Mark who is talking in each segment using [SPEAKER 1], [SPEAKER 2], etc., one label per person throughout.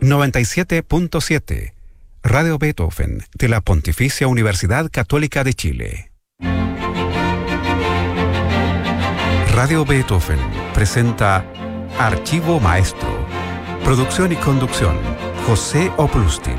[SPEAKER 1] 97.7 Radio Beethoven de la Pontificia Universidad Católica de Chile. Radio Beethoven presenta Archivo Maestro. Producción y conducción, José Oplustin.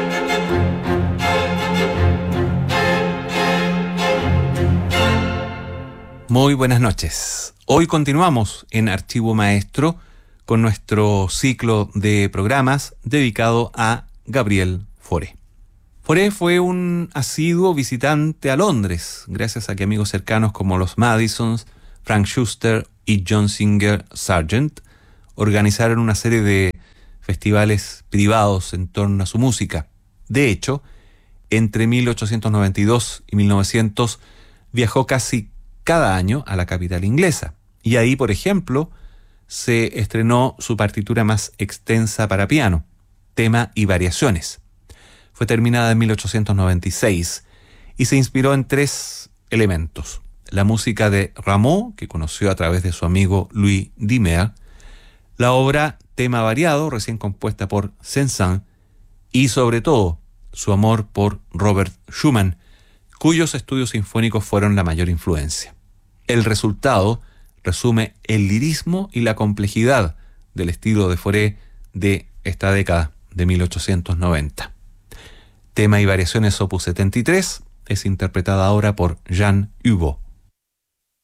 [SPEAKER 2] Muy buenas noches. Hoy continuamos en Archivo Maestro con nuestro ciclo de programas dedicado a Gabriel Fauré. Fauré fue un asiduo visitante a Londres, gracias a que amigos cercanos como los Madisons, Frank Schuster y John Singer Sargent organizaron una serie de festivales privados en torno a su música. De hecho, entre 1892 y 1900 viajó casi cada año a la capital inglesa. Y ahí, por ejemplo, se estrenó su partitura más extensa para piano, Tema y Variaciones. Fue terminada en 1896 y se inspiró en tres elementos: la música de Rameau, que conoció a través de su amigo Louis Dimer, la obra Tema Variado, recién compuesta por Saint-Saëns, y sobre todo su amor por Robert Schumann, cuyos estudios sinfónicos fueron la mayor influencia. El resultado resume el lirismo y la complejidad del estilo de Fauré de esta década de 1890. Tema y Variaciones opus 73 es interpretada ahora por Jean Hugo.